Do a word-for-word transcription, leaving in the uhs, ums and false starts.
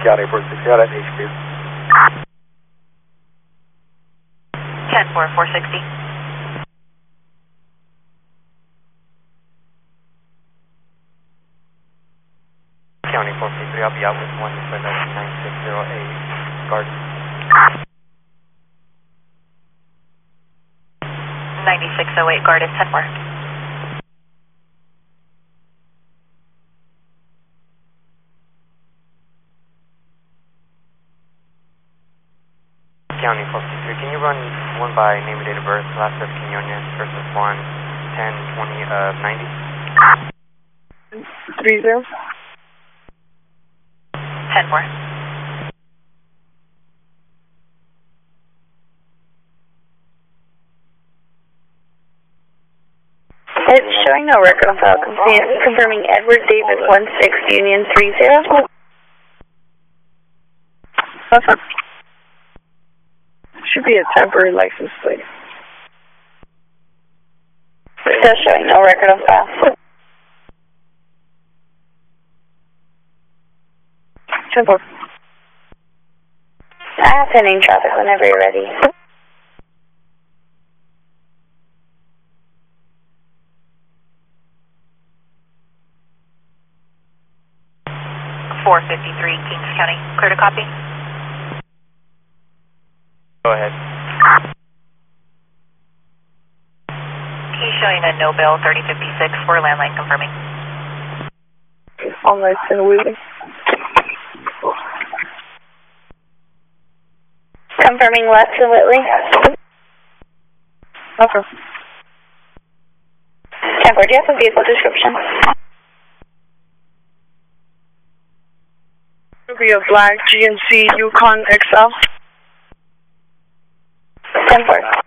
County four sixty out at H Q. ten four, four sixty. County four fifty-three, I'll be out with one for nine six zero eight, Garden. ninety-six oh eight, Garden, ten four. County four fifty-three, can you run one by name and date of birth, last of Quinones, first is one, ten, twenty, uh, ninety? three zero. ten four. It's showing no record on file. Confirming Edward David one six Union three zero. That's fine. Should be a temporary license plate. Still showing no record on file. ten four. I have pending traffic whenever you're ready. four fifty-three, Kings County, clear to copy. Go ahead. He's showing a no bill, thirty fifty-six for landline confirming. All nice and wheeling. Confirming West and Whitley. Okay. ten four, do you have a vehicle description? It'll be a black G M C Yukon X L. ten four.